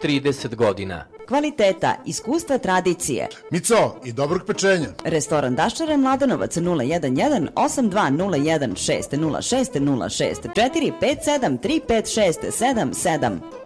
30 godina. Kvaliteta, iskustva, tradicije. Mico i dobrog pečenja. Restoran Daščare, Mladenovac 011 8201 606 06 06 457 356 77.